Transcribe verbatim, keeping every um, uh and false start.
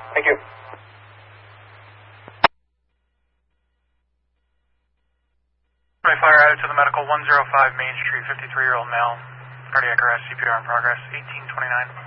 Thank you. Fire out to the medical, one oh five Main Street, fifty-three-year-old male, cardiac arrest, C P R in progress, eighteen twenty-nine.